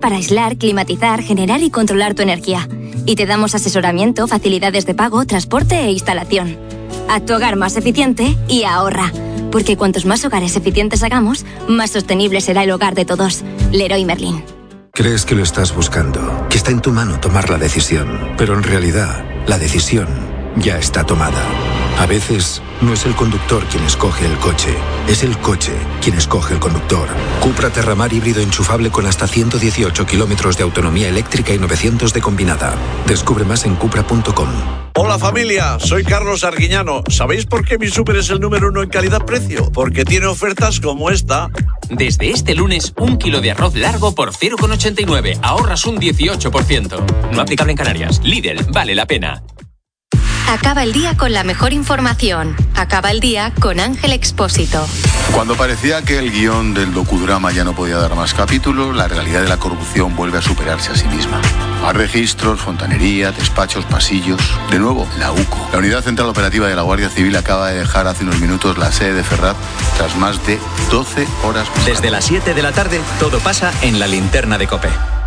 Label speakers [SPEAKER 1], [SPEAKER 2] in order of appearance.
[SPEAKER 1] para aislar, climatizar, generar y controlar tu energía. Y te damos asesoramiento, facilidades de pago, transporte e instalación. Haz tu hogar más eficiente y ahorra. Porque cuantos más hogares eficientes hagamos, más sostenible será el hogar de todos. Leroy Merlin.
[SPEAKER 2] Crees que lo estás buscando, que está en tu mano tomar la decisión, pero en realidad, la decisión ya está tomada. A veces, no es el conductor quien escoge el coche, es el coche quien escoge el conductor. Cupra Terramar híbrido enchufable con hasta 118 kilómetros de autonomía eléctrica y 900 de combinada. Descubre más en cupra.com.
[SPEAKER 3] Hola familia, soy Carlos Arguiñano. ¿Sabéis por qué mi súper es el número 1 en calidad-precio? Porque tiene ofertas como esta.
[SPEAKER 4] Desde este lunes, 1 kilo de arroz largo por 0,89. Ahorras un 18%. No aplicable en Canarias. Lidl, vale la pena.
[SPEAKER 5] Acaba el día con la mejor información. Acaba el día con Ángel Expósito.
[SPEAKER 6] Cuando parecía que el guión del docudrama ya no podía dar más capítulos, la realidad de la corrupción vuelve a superarse a sí misma. Más registros, fontanería, despachos, pasillos. De nuevo, la UCO. La Unidad Central Operativa de la Guardia Civil acaba de dejar hace unos minutos la sede de Ferraz tras más de 12 horas.
[SPEAKER 7] Desde las 7 de la tarde, todo pasa en la linterna de COPE.